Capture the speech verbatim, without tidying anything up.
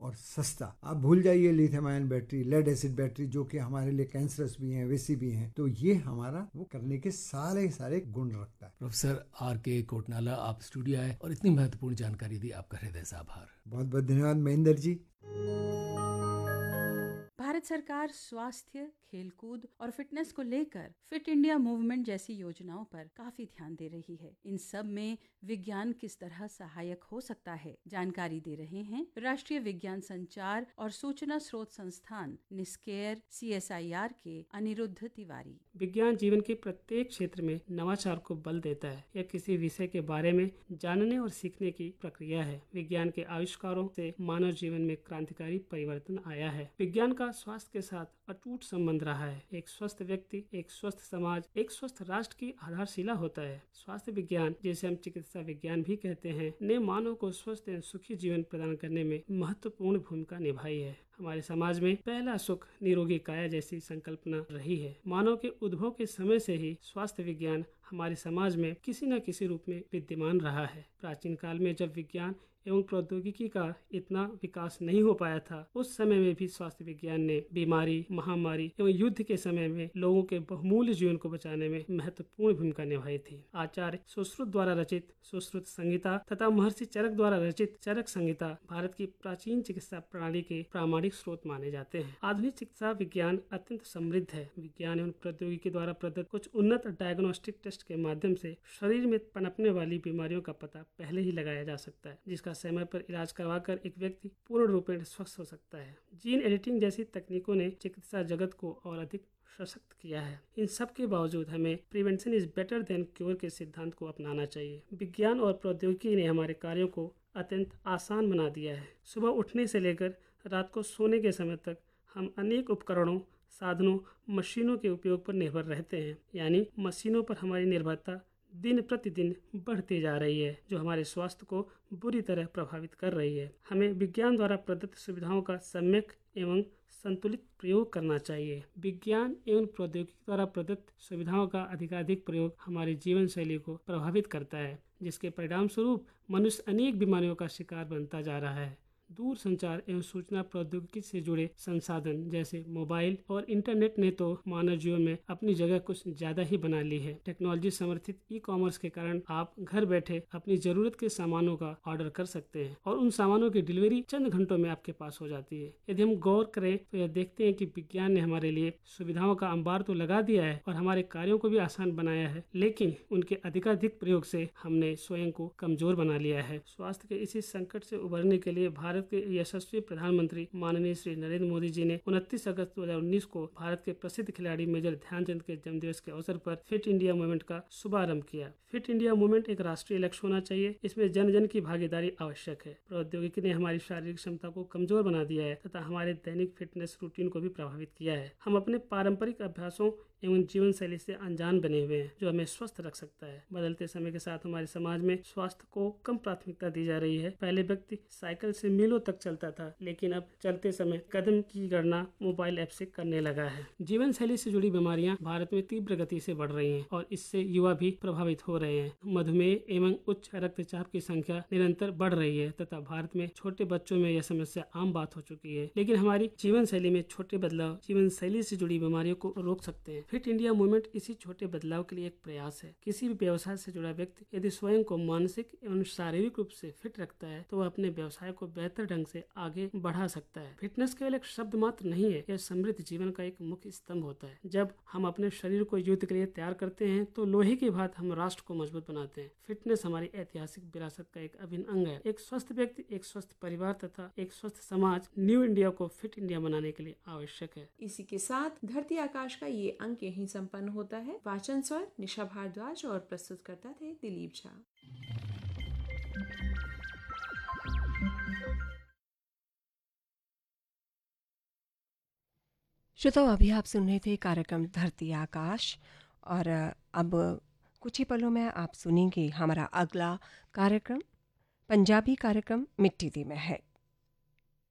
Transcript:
और सस्ता। आप भूल जाइए lithium ion battery, lead acid battery जो कि हमारे लिए कैंसरस भी हैं, वैसी भी हैं। तो ये हमारा वो करने के सारे सारे गुण रखता है। प्रोफेसर आर के कोटनाला, आप स्टूडियो आए और इतनी महत्वपूर्ण जानकारी दी, आपका हृदय से आभार। बहुत बहुत धन्यवाद महेंद्र जी। भारत सरकार स्वास्थ्य, खेलकूद और फिटनेस को लेकर फिट इंडिया मूवमेंट जैसी योजनाओं पर काफी ध्यान दे रही है। इन सब में विज्ञान किस तरह सहायक हो सकता है, जानकारी दे रहे हैं राष्ट्रीय विज्ञान संचार और सूचना स्रोत संस्थान NISCAIR C S I R के अनिरुद्ध तिवारी। विज्ञान जीवन के प्रत्येक क्षेत्र में नवाचार को बल देता है। यह किसी विषय के बारे में जानने और सीखने की प्रक्रिया है। विज्ञान के आविष्कारों से मानव जीवन में क्रांतिकारी परिवर्तन आया है। विज्ञान का स्वास्थ्य के साथ अटूट संबंध रहा है। एक स्वस्थ व्यक्ति, एक स्वस्थ समाज, एक स्वस्थ राष्ट्र की आधारशिला होता है। स्वास्थ्य विज्ञान, जिसे हम चिकित्सा विज्ञान भी कहते हैं, ने मानव को स्वस्थ एवं सुखी जीवन प्रदान करने में महत्वपूर्ण भूमिका निभाई है। हमारे समाज में पहला सुख निरोगी काया जैसी संकल्पना रही है। मानव के उद्भव के समय से ही स्वास्थ्य विज्ञान हमारे समाज में किसी न किसी रूप में विद्यमान रहा है। प्राचीन काल में जब विज्ञान एवं प्रौद्योगिकी का इतना विकास नहीं हो पाया था, उस समय में भी स्वास्थ्य विज्ञान ने बीमारी, महामारी एवं युद्ध के समय में लोगों के बहुमूल्य जीवन को बचाने में महत्वपूर्ण भूमिका निभाई थी। आचार्य सुश्रुत द्वारा रचित सुश्रुत संहिता तथा महर्षि चरक द्वारा रचित चरक संहिता भारत की प्राचीन चिकित्सा प्रणाली के प्रामाणिक स्रोत माने जाते हैं। आधुनिक चिकित्सा विज्ञान अत्यंत समृद्ध है। विज्ञान एवं प्रौद्योगिकी द्वारा प्रदत्त कुछ उन्नत डायग्नोस्टिक टेस्ट के माध्यम से शरीर में पनपने वाली बीमारियों का पता पहले ही लगाया जा सकता है, जिसका समय पर इलाज करवाकर एक व्यक्ति पूर्ण रूपेण स्वस्थ हो सकता है। जीन एडिटिंग जैसी तकनीकों ने चिकित्सा जगत को और अधिक सशक्त किया है। इन सब के बावजूद हमें prevention is better than cure के सिद्धांत को अपनाना चाहिए। विज्ञान और प्रौद्योगिकी ने हमारे कार्यों को अत्यंत आसान बना दिया है। सुबह उठने से लेकर रात को सोने के समय तक हम अनेक उपकरणों, साधनों, मशीनों के उपयोग पर निर्भर रहते हैं। यानी मशीनों पर हमारी निर्भरता दिन प्रतिदिन बढ़ती जा रही है, जो हमारे स्वास्थ्य को बुरी तरह प्रभावित कर रही है। हमें विज्ञान द्वारा प्रदत्त सुविधाओं का सम्यक एवं संतुलित प्रयोग करना चाहिए। विज्ञान एवं प्रौद्योगिकी द्वारा प्रदत्त सुविधाओं का अधिकाधिक प्रयोग हमारी जीवन शैली को प्रभावित करता है, जिसके परिणाम स्वरूप मनुष्य अनेक बीमारियों का शिकार बनता जा रहा है। दूर संचार एवं सूचना प्रौद्योगिकी से जुड़े संसाधन जैसे मोबाइल और इंटरनेट ने तो मानव जीवन में अपनी जगह कुछ ज्यादा ही बना ली है। टेक्नोलॉजी समर्थित ई कॉमर्स के कारण आप घर बैठे अपनी जरूरत के सामानों का ऑर्डर कर सकते हैं और उन सामानों की डिलीवरी चंद घंटों में आपके पास हो जाती है। यदि हम गौर करें तो यह देखते हैं कि विज्ञान ने हमारे लिए सुविधाओं का अंबार तो लगा दिया है और हमारे कार्यों को भी आसान बनाया है, लेकिन उनके अधिकाधिक प्रयोग से हमने स्वयं को कमजोर बना लिया है। स्वास्थ्य के इसी संकट से उबरने के लिए भारत के यशस्वी प्रधानमंत्री माननीय श्री नरेंद्र मोदी जी ने उनतीस अगस्त दो हज़ार उन्नीस को भारत के प्रसिद्ध खिलाड़ी मेजर ध्यानचंद के जन्मदिवस के अवसर पर फिट इंडिया मूवमेंट का शुभारंभ किया। फिट इंडिया मूवमेंट एक राष्ट्रीय लक्ष्य होना चाहिए। इसमें जन जन की भागीदारी आवश्यक है। प्रौद्योगिकी ने हमारी शारीरिक क्षमता को कमजोर बना दिया है तथा हमारे दैनिक फिटनेस रूटीन को भी प्रभावित किया है। हम अपने पारंपरिक अभ्यासों एवं जीवन शैली से अनजान बने हुए हैं, जो हमें स्वस्थ रख सकता है। बदलते समय के साथ हमारे समाज में स्वास्थ्य को कम प्राथमिकता दी जा रही है। पहले व्यक्ति साइकिल से मीलों तक चलता था, लेकिन अब चलते समय कदम की गणना मोबाइल ऐप से करने लगा है। जीवन शैली से जुड़ी बीमारियां भारत में तीव्र गति से बढ़ रही हैं और इससे युवा भी प्रभावित हो रहे हैं। मधुमेह एवं उच्च रक्तचाप की संख्या निरंतर बढ़ रही है तथा भारत में छोटे बच्चों में यह समस्या आम बात हो चुकी है। लेकिन हमारी जीवन शैली में छोटे बदलाव जीवन शैली से जुड़ी बीमारियों को रोक सकते हैं। फिट इंडिया मूवमेंट इसी छोटे बदलाव के लिए एक प्रयास है। किसी भी व्यवसाय से जुड़ा व्यक्ति यदि स्वयं को मानसिक एवं शारीरिक रूप से फिट रखता है तो वह अपने व्यवसाय को बेहतर ढंग से आगे बढ़ा सकता है। फिटनेस केवल एक शब्द मात्र नहीं है, यह समृद्ध जीवन का एक मुख्य स्तंभ होता है। जब हम अपने शरीर को युद्ध के लिए तैयार करते हैं तो लोहे की भांति हम राष्ट्र को मजबूत बनाते हैं। फिटनेस हमारी ऐतिहासिक विरासत का एक अभिन्न अंग है। एक स्वस्थ व्यक्ति, एक स्वस्थ परिवार तथा एक स्वस्थ समाज न्यू इंडिया को फिट इंडिया बनाने के लिए आवश्यक है। इसी के साथ धरती आकाश का ये अंक यहीं संपन्न होता है। वाचन स्वर निशा भारद्वाज और प्रस्तुत करता थे दिलीप झा। श्रोताओ, अभी आप सुन रहे थे कार्यक्रम धरती आकाश और अब कुछ ही पलों में आप सुनेंगे हमारा अगला कार्यक्रम। पंजाबी कार्यक्रम मिट्टी दी महक।